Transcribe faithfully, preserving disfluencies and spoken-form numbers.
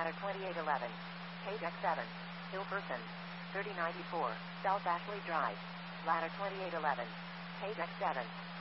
ladder twenty-eight eleven, K deck seven, Hilperson, thirty ninety-four, South Ashley Drive, ladder twenty-eight eleven, K deck seven.